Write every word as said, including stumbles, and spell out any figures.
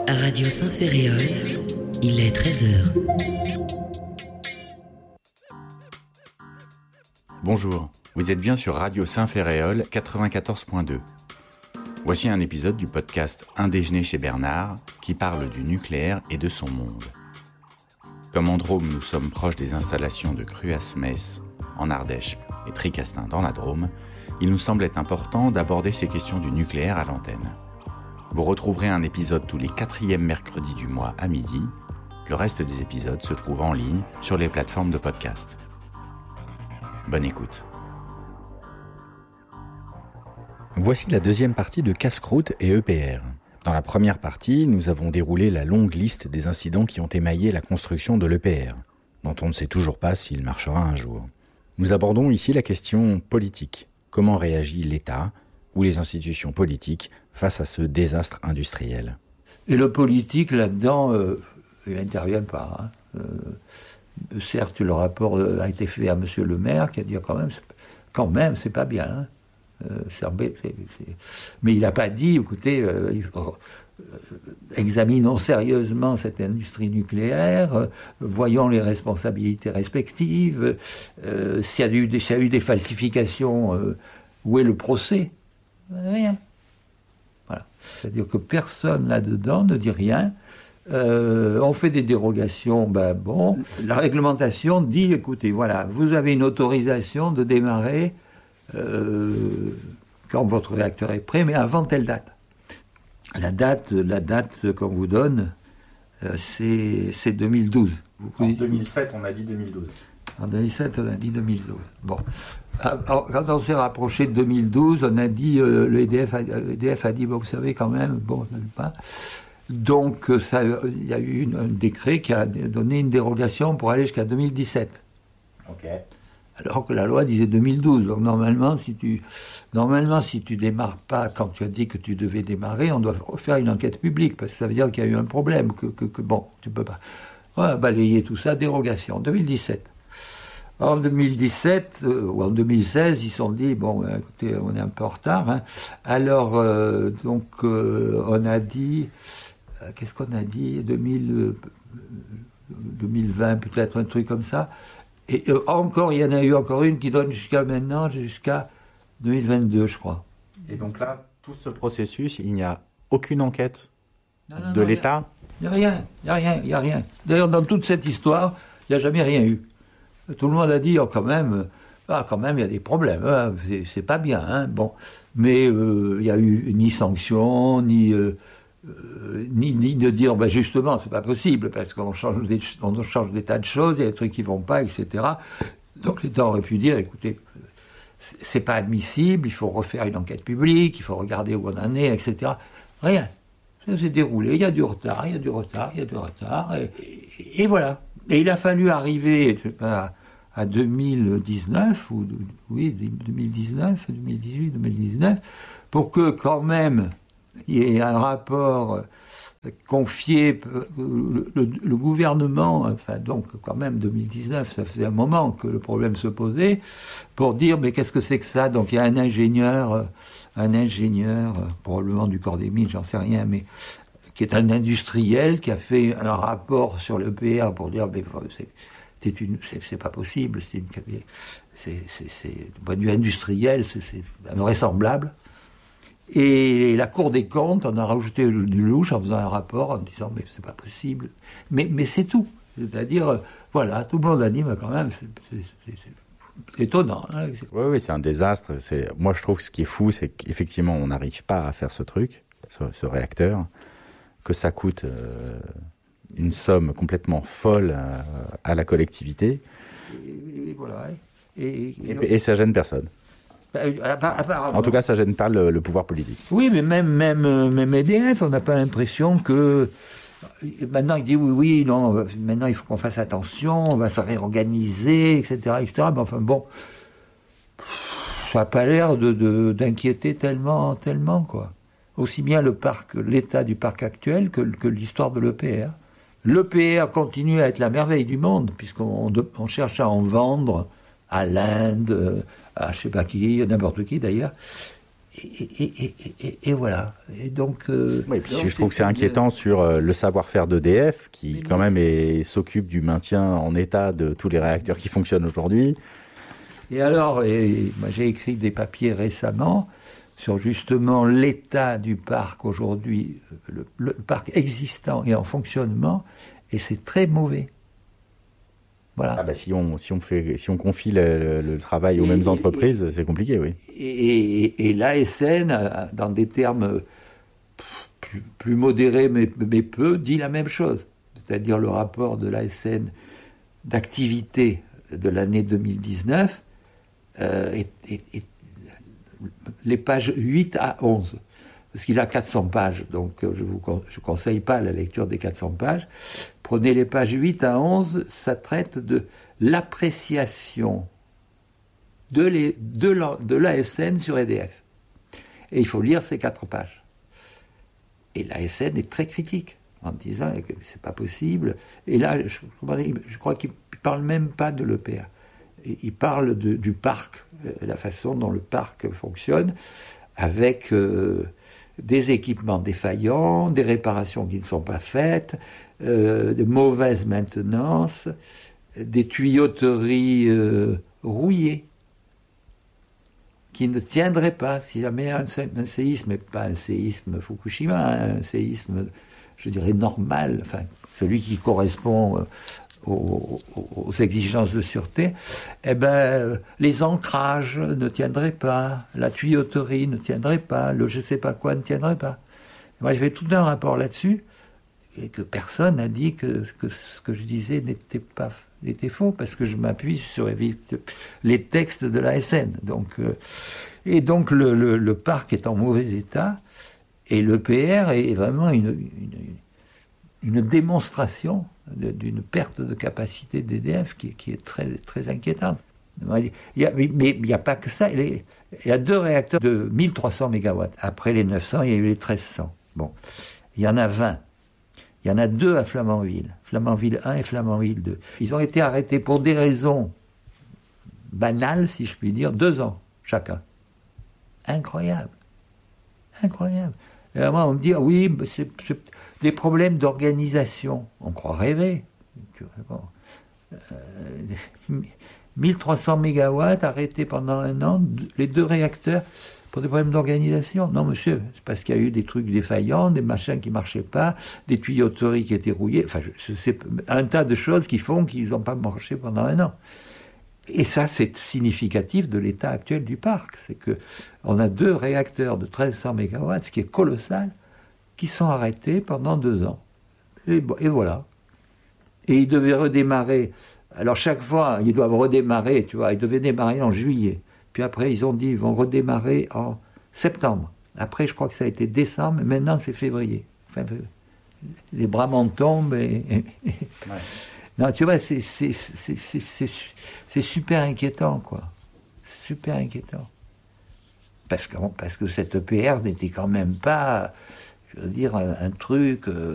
Radio Saint-Ferréol, il est treize heures. Bonjour, vous êtes bien sur Radio Saint-Ferréol quatre-vingt-quatorze point deux. Voici un épisode du podcast Un déjeuner chez Bernard qui parle du nucléaire et de son monde. Comme en Drôme, nous sommes proches des installations de Cruas-Meysse en Ardèche et Tricastin dans la Drôme, il nous semblait important d'aborder ces questions du nucléaire à l'antenne. Vous retrouverez un épisode tous les quatrièmes mercredis du mois à midi. Le reste des épisodes se trouve en ligne sur les plateformes de podcast. Bonne écoute. Voici la deuxième partie de Casse-Croûte et E P R. Dans la première partie, nous avons déroulé la longue liste des incidents qui ont émaillé la construction de l'E P R, dont on ne sait toujours pas s'il marchera un jour. Nous abordons ici la question politique. Comment réagit l'État ou les institutions politiques face à ce désastre industriel? Et le politique, là-dedans, euh, il n'intervient pas. Hein. Euh, certes, le rapport a été fait à M. le maire, qui a dit quand même, c'est, quand même, c'est pas bien. Hein. Euh, c'est, c'est, c'est... Mais il n'a pas dit, écoutez, euh, il faut, euh, examinons sérieusement cette industrie nucléaire, euh, voyons les responsabilités respectives, euh, s'il y a eu des, s'il y a eu des falsifications, euh, où est le procès? Rien. Voilà. C'est-à-dire que personne là-dedans ne dit rien. Euh, on fait des dérogations, ben bon. La réglementation dit, écoutez, voilà, vous avez une autorisation de démarrer euh, quand votre réacteur est prêt, mais avant telle date. La date, la date qu'on vous donne, euh, c'est, c'est deux mille douze. Vous en deux mille sept, on a dit deux mille douze. En deux mille sept, on a dit deux mille douze. Bon. Alors, quand on s'est rapproché de deux mille douze, on a dit, euh, le E D F a, l'E D F a dit, bon, vous savez quand même, bon, pas. Donc, ça, il y a eu une, un décret qui a donné une dérogation pour aller jusqu'à deux mille dix-sept. Ok. Alors que la loi disait deux mille douze. Donc, normalement, si tu, normalement, si tu démarres pas quand tu as dit que tu devais démarrer, on doit faire une enquête publique, parce que ça veut dire qu'il y a eu un problème, que, que, que bon, tu peux pas. On va balayer tout ça, dérogation. deux mille dix-sept. En deux mille dix-sept, euh, ou en deux mille seize, ils se sont dit, bon, euh, écoutez, on est un peu en retard. Hein. Alors, euh, donc, euh, on a dit, euh, qu'est-ce qu'on a dit, deux mille, euh, deux mille vingt, peut-être un truc comme ça. Et euh, encore, il y en a eu encore une qui donne jusqu'à maintenant, jusqu'à deux mille vingt-deux, je crois. Et donc là, tout ce processus, il n'y a aucune enquête non, non, de non, l'État? Il n'y a rien, il n'y a rien, il n'y a rien. D'ailleurs, dans toute cette histoire, il n'y a jamais rien eu. Tout le monde a dit, oh, quand même, ah, quand même, il y a des problèmes, hein, c'est, c'est pas bien, hein, bon. Mais euh, il n'y a eu ni sanction, ni, euh, euh, ni, ni de dire, ben justement, c'est pas possible, parce qu'on change des, on change des tas de choses, il y a des trucs qui vont pas, et cetera. Donc l'État aurait pu dire, écoutez, c'est, c'est pas admissible, il faut refaire une enquête publique, il faut regarder où on en est, et cetera. Rien. Ça s'est déroulé, il y a du retard, il y a du retard, il y a du retard, et, et, et voilà. Et il a fallu arriver à, à deux mille dix-neuf, ou oui, deux mille dix-neuf, deux mille dix-huit, deux mille dix-neuf, pour que quand même il y ait un rapport confié, le, le, le gouvernement, enfin donc quand même deux mille dix-neuf, ça faisait un moment que le problème se posait, pour dire mais qu'est-ce que c'est que ça? Donc il y a un ingénieur, un ingénieur, probablement du corps des mines, j'en sais rien, mais qui est un industriel, qui a fait un rapport sur le E P R pour dire, mais c'est, c'est, une, c'est, c'est pas possible, c'est, une, c'est, c'est, c'est du point de vue industriel, c'est, c'est invraisemblable. Et la Cour des comptes en a rajouté du louche en faisant un rapport, en disant, mais c'est pas possible. Mais, mais c'est tout. C'est-à-dire, voilà, tout le monde a dit, mais quand même, c'est, c'est, c'est, c'est étonnant. Hein. Oui, oui, c'est un désastre. C'est... Moi, je trouve que ce qui est fou, c'est qu'effectivement, on n'arrive pas à faire ce truc, ce, ce réacteur, que ça coûte euh, une somme complètement folle euh, à la collectivité. Et, et voilà. Et, et, et, et ça gêne personne. En tout cas, ça gêne pas le, le pouvoir politique. Oui, mais même, même, même E D F, on n'a pas l'impression que... Maintenant, il dit oui, oui, non, maintenant, il faut qu'on fasse attention, on va se réorganiser, et cetera, et cetera. Mais enfin, bon, ça n'a pas l'air de, de, d'inquiéter tellement, tellement, quoi. Aussi bien le parc, l'état du parc actuel que, que l'histoire de l'E P R. L'E P R continue à être la merveille du monde, puisqu'on on cherche à en vendre à l'Inde, à je ne sais pas qui, n'importe qui d'ailleurs. et, et, et, et, et voilà. Et donc, euh, oui, puis donc je trouve que c'est inquiétant sur euh, le savoir-faire d'E D F, qui quand même est, s'occupe du maintien en état de tous les réacteurs qui fonctionnent aujourd'hui. Et alors, et, moi, j'ai écrit des papiers récemment sur justement l'état du parc aujourd'hui, le, le parc existant et en fonctionnement, et c'est très mauvais. Voilà. Ah bah si on si on fait si on confie le, le travail aux et, mêmes entreprises, et, c'est compliqué, oui. Et, et, et l'A S N, dans des termes plus, plus modérés mais, mais peu, dit la même chose. C'est-à-dire le rapport de l'A S N d'activité de l'année deux mille dix-neuf euh, est, est, est les pages huit à onze. Parce qu'il a quatre cents pages, donc je vous je conseille pas la lecture des quatre cents pages. Prenez les pages huit à onze, ça traite de l'appréciation de, les, de, la, de l'A S N sur E D F. Et il faut lire ces quatre pages. Et l'A S N est très critique, en disant que c'est pas possible. Et là, je, je crois qu'il ne parle même pas de l'E P R. Il parle de, du parc, la façon dont le parc fonctionne, avec... Euh, des équipements défaillants, des réparations qui ne sont pas faites, euh, de mauvaise maintenance, des tuyauteries euh, rouillées qui ne tiendraient pas. Si jamais un, un séisme, mais pas un séisme Fukushima, un séisme, je dirais, normal, enfin, celui qui correspond... Euh, Aux, aux exigences de sûreté, eh ben, les ancrages ne tiendraient pas, la tuyauterie ne tiendrait pas, le je sais pas quoi ne tiendrait pas. Moi, j'ai fait tout un rapport là-dessus, et que personne n'a dit que, que ce que je disais n'était pas n'était faux, parce que je m'appuie sur les textes de l'A S N. Donc, euh, et donc, le, le, le parc est en mauvais état, et l'E P R est vraiment une, une, une démonstration d'une perte de capacité d'E D F qui, qui est très, très inquiétante. Il y a, mais il n'y a pas que ça. Il y a deux réacteurs de mille trois cents mégawatts. Après les neuf cents, il y a eu les treize cents. Bon. Il y en a vingt. Il y en a deux à Flamanville. Flamanville un et Flamanville deux. Ils ont été arrêtés pour des raisons banales, si je puis dire, deux ans chacun. Incroyable. Incroyable. Et à moi, on me dit, ah oui, c'est, c'est des problèmes d'organisation. On croit rêver. Bon. Euh, mille trois cents mégawatts arrêtés pendant un an, les deux réacteurs, pour des problèmes d'organisation. Non, monsieur, c'est parce qu'il y a eu des trucs défaillants, des machins qui ne marchaient pas, des tuyauteries qui étaient rouillées, enfin, je, je sais, un tas de choses qui font qu'ils n'ont pas marché pendant un an. Et ça, c'est significatif de l'état actuel du parc. C'est qu'on a deux réacteurs de treize cents mégawatts, ce qui est colossal, qui sont arrêtés pendant deux ans. Et, et voilà. Et ils devaient redémarrer. Alors chaque fois, ils doivent redémarrer, tu vois, ils devaient démarrer en juillet. Puis après, ils ont dit, ils vont redémarrer en septembre. Après, je crois que ça a été décembre, mais maintenant, c'est février. Enfin, les bras m'en tombent et... et ouais. Non, tu vois, c'est, c'est, c'est, c'est, c'est, c'est super inquiétant, quoi. Super inquiétant. Parce que, parce que cette E P R n'était quand même pas, je veux dire, un, un truc... Euh,